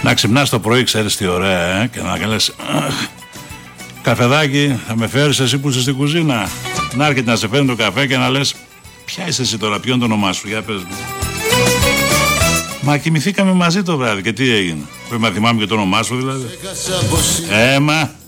Να ξυπνάς το πρωί, ξέρεις τι ωραία, και να λες καφεδάκι, θα με φέρεις εσύ που είσαι στην κουζίνα. Να έρχεται να σε φέρνει το καφέ και να λες ποια είσαι εσύ τώρα, ποιο είναι το όνομά σου, για πες μου. Μα κοιμηθήκαμε μαζί το βράδυ και τι έγινε? Πρέπει να θυμάμαι και το όνομά σου δηλαδή. Έμα.